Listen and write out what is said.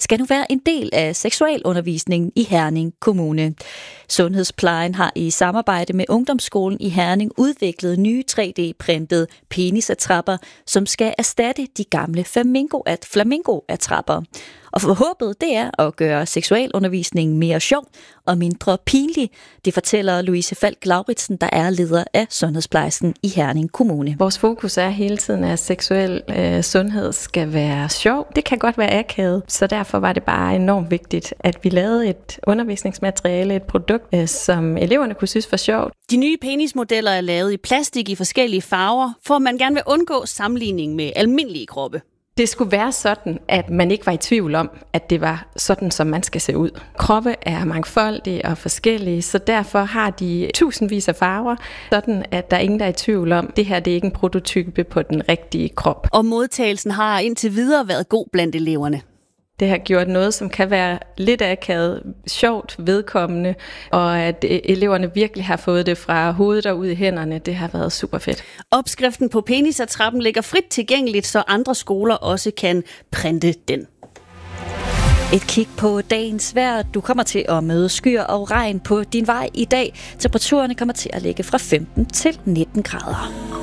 skal nu være en del af seksualundervisningen i Herning Kommune. Sundhedsplejen har i samarbejde med Ungdomsskolen i Herning udviklet nye 3D-printede penisattrapper, som skal erstatte de gamle flamingo-attrapper. Og forhåbet det er at gøre seksualundervisningen mere sjov og mindre pinlig. Det fortæller Louise Falk Lauritsen, der er leder af Sundhedsplejen i Herning Kommune. Vores fokus er hele tiden, at seksuel sundhed skal være sjov. Det kan godt være akavet, så derfor var det bare enormt vigtigt, at vi lavede et undervisningsmateriale, et produkt, som eleverne kunne synes var sjovt. De nye penismodeller er lavet i plastik i forskellige farver, for man gerne vil undgå sammenligning med almindelige kroppe. Det skulle være sådan, at man ikke var i tvivl om, at det var sådan, som man skal se ud. Kroppe er mangfoldige og forskellige, så derfor har de tusindvis af farver, sådan at der er ingen, der er i tvivl om, at det her det er ikke en prototype på den rigtige krop. Og modtagelsen har indtil videre været god blandt eleverne. Det har gjort noget, som kan være lidt akavet, sjovt, vedkommende, og at eleverne virkelig har fået det fra hovedet og ud i hænderne. Det har været super fedt. Opskriften på penisattrappen ligger frit tilgængeligt, så andre skoler også kan printe den. Et kig på dagens vejr. Du kommer til at møde skyer og regn på din vej i dag. Temperaturerne kommer til at ligge fra 15 til 19 grader.